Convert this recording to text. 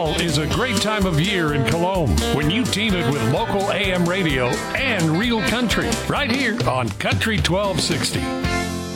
Fall is a great time of year in Cologne when you team it with local AM radio and real country right here on Country 1260.